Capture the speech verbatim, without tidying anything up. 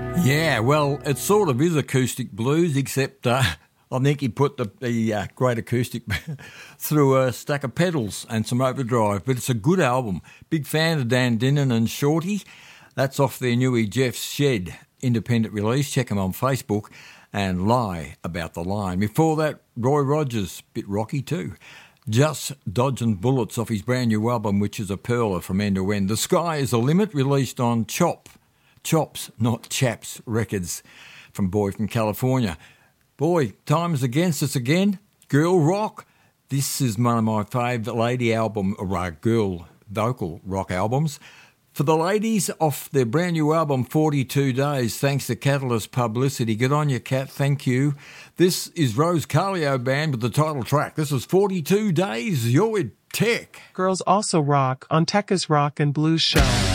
Yeah, well, it sort of is acoustic blues, except uh, I think he put the, the uh, great acoustic through a stack of pedals and some overdrive. But it's a good album. Big fan of Dan Dinnan and Shorty. That's off their newie Jeff's Shed independent release. Check them on Facebook. And Lie About the Line. Before that, Roy Rogers, bit rocky too. Just Dodging Bullets off his brand new album, which is a perler from end to end. The Sky is the Limit, released on Chop. Chops, not Chaps Records, from Boy from California. Boy, time is against us again. Girl rock. This is one of my favourite lady album, or uh, girl vocal rock albums. For the ladies, off their brand new album, forty-two days, thanks to Catalyst Publicity. Good on you, Cat, thank you. This is Rose Carlio Band with the title track. This is forty-two days, you're with Tech. Girls also rock on Tekka's Rock and Blues Show.